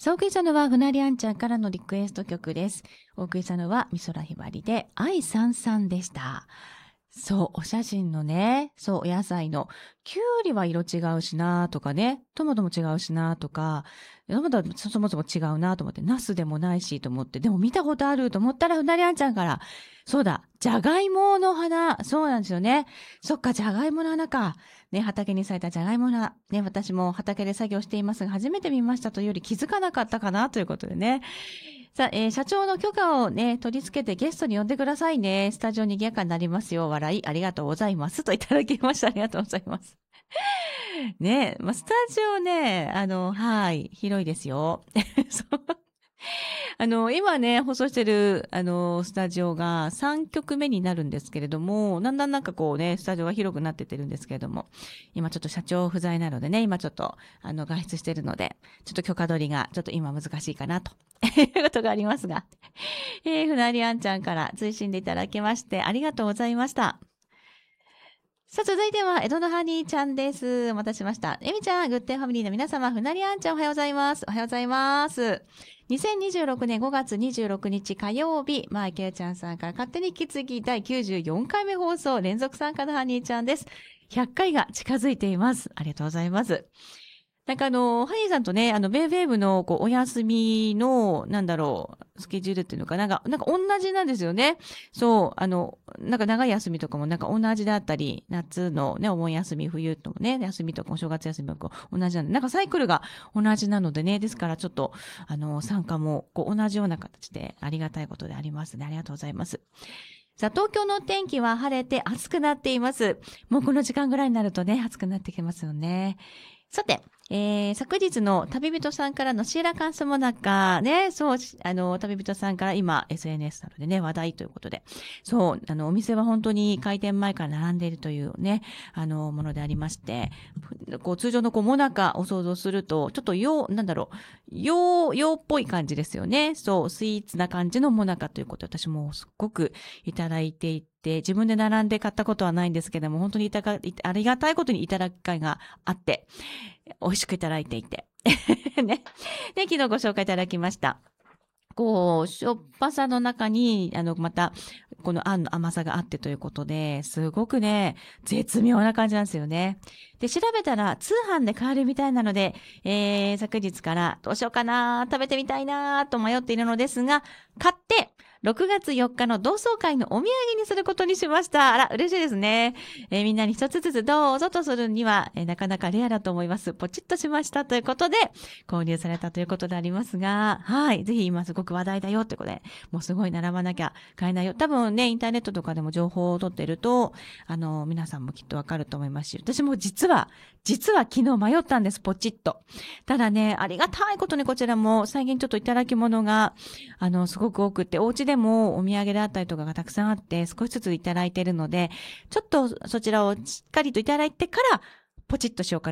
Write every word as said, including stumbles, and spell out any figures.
さあ、お送りしたのは、ふなりあんちゃんからのリクエスト曲です。お送りしたのは、美空ひばりで、愛さんさんでした。そう、お写真のね、そう、お野菜の、きゅうりは色違うしなとかね、トマトも違うしなとか、トマトはそもそも違うなと思って、ナスでもないしと思って、でも見たことあると思ったら、ふなりあんちゃんから、そうだ、じゃがいもの花、そうなんですよね。そっか、じゃがいもの花か。ね、畑に咲いたじゃがいもの花。ね、私も畑で作業していますが、初めて見ましたというより気づかなかったかなということでね。さあ、えー社長の許可をね、取り付けてゲストに呼んでくださいね。スタジオにぎやかになりますよ。笑い、ありがとうございます。といただきました。ありがとうございます。ね、まあ、スタジオね、あの、はい、広いですよ。そうあの、今ね、放送してる、あの、スタジオがさんきょくめになるんですけれども、だんだんなんかこうね、スタジオが広くなってってるんですけれども、今ちょっと社長不在なのでね、今ちょっと、あの、外出してるので、ちょっと許可取りが、ちょっと今難しいかなと、いうことがありますが、えー、ふなりあんちゃんから追伸でいただきまして、ありがとうございました。さあ、続いては、江戸のハニーちゃんです。お待たせしました。えみちゃん、グッデイファミリーの皆様、ふなりあんちゃんおはようございます。おはようございます。にせんにじゅうろくねんごがつにじゅうろくにち火曜日、まあ、けいちゃんさんから勝手に引き継ぎだいきゅうじゅうよんかいめ放送、連続参加のハニーちゃんです。ひゃっかいが近づいています。ありがとうございます。なんかあの、ハニーさんとね、あの、ベイベーブの、こう、お休みの、なんだろう、スケジュールっていうのかな、なんか、なんか同じなんですよね。そう、あの、なんか長い休みとかもなんか同じだったり、夏のね、お盆休み、冬のね、休みとかお正月休みもこう同じなんで、なんかサイクルが同じなのでね、ですからちょっと、あの、参加も、こう、同じような形でありがたいことでありますね。ありがとうございます。さあ、東京の天気は晴れて暑くなっています。もうこの時間ぐらいになるとね、暑くなってきますよね。さて、えー、昨日の旅人さんからのシーラカンスモナカね、そう、あの、旅人さんから今 エスエヌエス などでね、話題ということで、そう、あの、お店は本当に開店前から並んでいるというね、あの、ものでありまして、こう、通常のこう、モナカを想像すると、ちょっと洋、なんだろう、洋、洋っぽい感じですよね。そう、スイーツな感じのモナカということで、私もすっごくいただいていて、自分で並んで買ったことはないんですけども、本当にいたか、ありがたいことにいただく機会があって、美味しくいただいていて。ね。で、昨日ご紹介いただきました。こう、しょっぱさの中に、あの、また、このあんの甘さがあってということで、すごくね、絶妙な感じなんですよね。で、調べたら、通販で買えるみたいなので、えー、昨日からどうしようかな、食べてみたいな、と迷っているのですが、買って、ろくがつよっかの同窓会のお土産にすることにしました。あら、嬉しいですね。えーみんなに一つずつどうぞとするには、えーなかなかレアだと思います。ポチッとしましたということで、購入されたということでありますが、はい。ぜひ今すごく話題だよってことで、もうすごい並ばなきゃ買えないよ。多分ね、インターネットとかでも情報を取っていると、あの、皆さんもきっとわかると思いますし、私も実は、実は昨日迷ったんです、ポチッと。ただね、ありがたいことにこちらも最近ちょっといただき物が、あの、すごく多くって、お家でもお土産であったりとかがたくさんあって、少しずついただいているので、ちょっとそちらをしっかりといただいてから、ポチッとしようか